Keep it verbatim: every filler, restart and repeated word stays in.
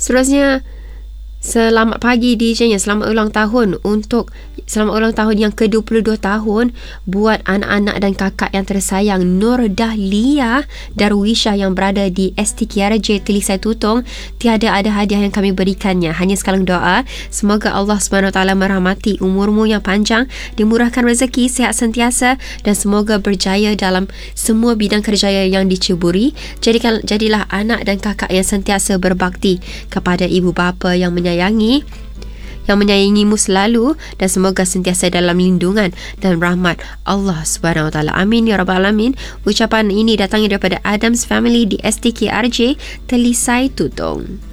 Seterusnya, selamat pagi D J-nya. Selamat ulang tahun untuk Selamat ulang tahun yang ke dua puluh dua tahun buat anak-anak dan kakak yang tersayang Nur Dahlia Darwisha yang berada di S T K R J Telisai Tutong. Tiada ada hadiah yang kami berikannya, hanya sekalian doa semoga Allah subhanahu wa taala merahmati umurmu yang panjang, dimurahkan rezeki, sihat sentiasa dan semoga berjaya dalam semua bidang kerja yang diceburi. Jadikan, jadilah anak dan kakak yang sentiasa berbakti kepada ibu bapa yang menyayangi yang menyayangimu selalu dan semoga sentiasa dalam lindungan dan rahmat Allah Subhanahu Wa Taala. Amin ya rabbal alamin. Ucapan ini datangnya daripada Adams Family di S T K R J Telisai Tutong.